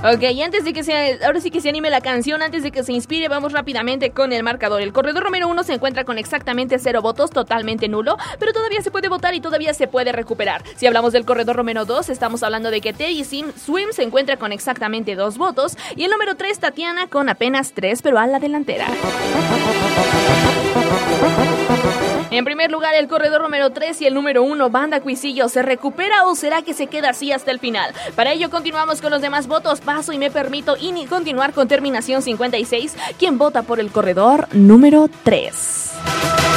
Ok, y ahora sí que se anime la canción, antes de que se inspire, vamos rápidamente con el marcador. El corredor número 1 se encuentra con exactamente 0 votos, totalmente nulo, pero todavía se puede votar y todavía se puede recuperar. Si hablamos del corredor número 2, estamos hablando de que Teddy Swim se encuentra con exactamente 2 votos, y el número 3, Tatiana, con apenas 3, pero a la delantera. En primer lugar, el corredor número 3 y el número 1, Banda Cuisillo, ¿se recupera o será que se queda así hasta el final? Para ello continuamos con los demás votos. Paso y me permito continuar con terminación 56, quien vota por el corredor número 3.